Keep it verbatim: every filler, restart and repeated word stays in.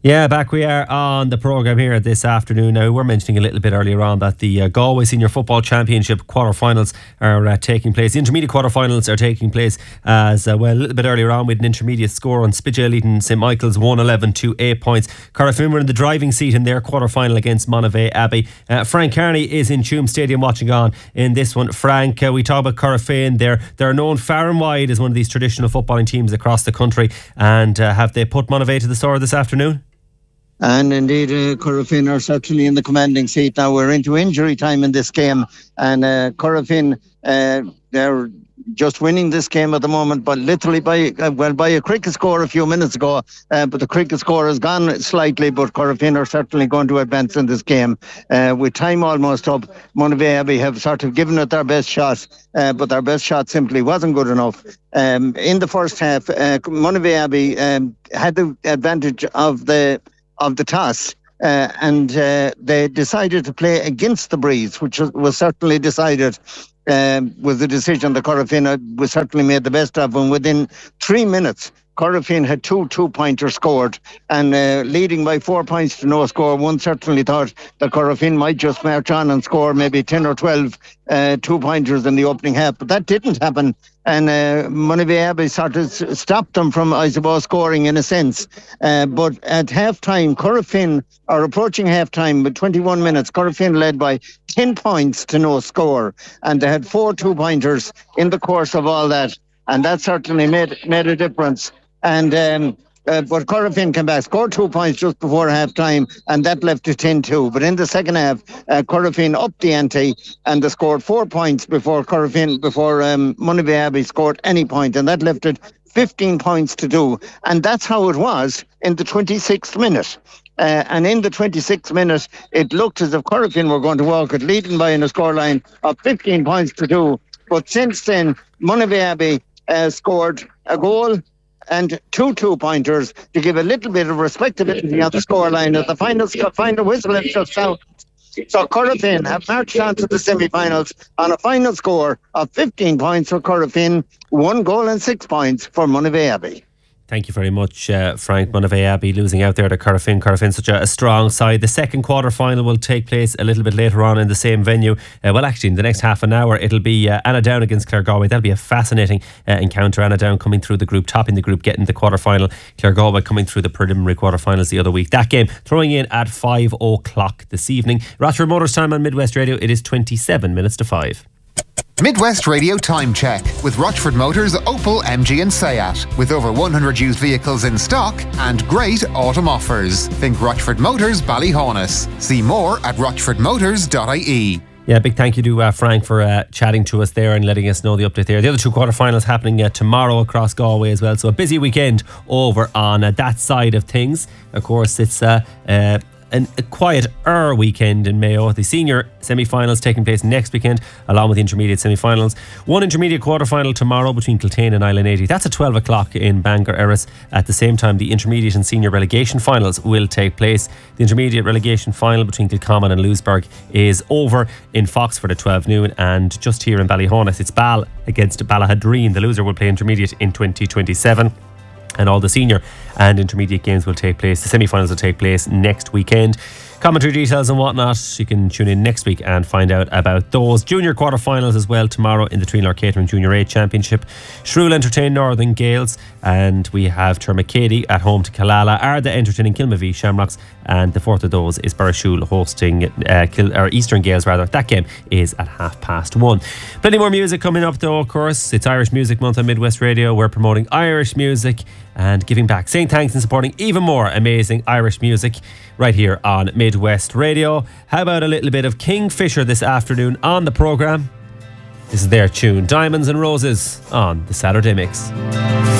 Yeah, back we are on the programme here this afternoon. Now, we were mentioning a little bit earlier on that the uh, Galway Senior Football Championship quarter-finals are uh, taking place. The intermediate quarter-finals are taking place as, uh, well, a little bit earlier on with an intermediate score on Spidgea leading St Michael's one eleven to eight points. Corofin were in the driving seat in their quarter-final against Monivea Abbey. Uh, Frank Carney is in Tuam Stadium watching on in this one. Frank, uh, we talk about Corofin. They're, they're known far and wide as one of these traditional footballing teams across the country. And uh, have they put Monivea to the sword this afternoon? And indeed, uh, Corofin are certainly in the commanding seat. Now we're into injury time in this game, and uh, Corofin, uh, they're just winning this game at the moment, but literally by uh, well by a cricket score a few minutes ago. Uh, but the cricket score has gone slightly, but Corofin are certainly going to advance in this game. Uh, with time almost up, Monivea Abbey have sort of given it their best shot, uh, but their best shot simply wasn't good enough. Um, in the first half, uh, Monivea Abbey um, had the advantage of the of the toss, uh, and uh, they decided to play against the breeze, which was, was certainly decided, um, was the decision that Corofin was certainly made the best of. And within three minutes, Corofin had two two-pointers scored, and uh, leading by four points to no score. One certainly thought that Corofin might just march on and score maybe ten or twelve uh, two-pointers in the opening half, but that didn't happen. And uh, Monivea Abbey sort of stopped them from, I suppose, scoring in a sense. Uh, but at half-time, Corofin are approaching half-time with twenty-one minutes. Corofin led by ten points to no score. And they had four two-pointers in the course of all that. And that certainly made, made a difference. And um, uh, but Corofin came back, scored two points just before half-time, and that left it ten two. But in the second half, uh, Corofin upped the ante, and they scored four points before Corofin, before um, Monivea Abbey scored any point, and that left it fifteen points to do. And that's how it was in the twenty-sixth minute. Uh, and in the twenty-sixth minute, it looked as if Corofin were going to walk it, leading by in a scoreline of fifteen points to do. But since then, Monivea Abbey uh, scored a goal and two two-pointers to give a little bit of respectability on the scoreline as the final, final whistle is just out. So Corofin have marched on to the semi-finals on a final score of fifteen points for Corofin, one goal and six points for Monivea Abbey. Thank you very much, uh, Frank. Monivea Abbey losing out there to Corofin. Corofin, such a, a strong side. The second quarter final will take place a little bit later on in the same venue. Uh, well, actually, in the next half an hour, it'll be uh, Annadown against Claregalway. That'll be a fascinating uh, encounter. Annadown coming through the group, topping the group, getting the quarter final. Claregalway coming through the preliminary quarter finals the other week. That game throwing in at five o'clock this evening. Rochford Motors time on Midwest Radio. It is twenty-seven minutes to five. Midwest Radio Time Check with Rochford Motors, Opel, M G and Seat. With over one hundred used vehicles in stock and great autumn offers. Think Rochford Motors Ballyhonus. See more at rochford motors dot I E. Yeah, big thank you to uh, Frank for uh, chatting to us there and letting us know the update there. The other two quarterfinals happening uh, tomorrow across Galway as well. So a busy weekend over on uh, that side of things. Of course, it's uh, uh, an, a quieter weekend in Mayo. The senior semi-finals taking place next weekend, along with the intermediate semi-finals. One intermediate quarter-final tomorrow between Kiltane and Island eighty. That's at twelve o'clock in Bangor Erris. At the same time, the intermediate and senior relegation finals will take place. The intermediate relegation final between Kilcommon and Lewisburg is over in Foxford at twelve noon, and just here in Ballyhonus, it's Ball against Ballahadreen. The loser will play intermediate in twenty twenty-seven. And all the senior and intermediate games will take place. The semi-finals will take place next weekend. Commentary details and whatnot, you can tune in next week and find out about those. Junior quarterfinals as well tomorrow in the Trinlar Catering Junior A Championship. Shrule entertain Northern Gales, and we have Termacady at home to Killala. Arda entertaining Kilmavie Shamrocks, and the fourth of those is Burrashule hosting uh, Kil- or Eastern Gales rather. That game is at half past one. Plenty more music coming up though, of course. It's Irish Music Month on Midwest Radio. We're promoting Irish music and giving back, saying thanks and supporting even more amazing Irish music right here on Midwest Radio. How about a little bit of Kingfisher this afternoon on the programme? This is their tune, Diamonds and Roses, on the Saturday Mix.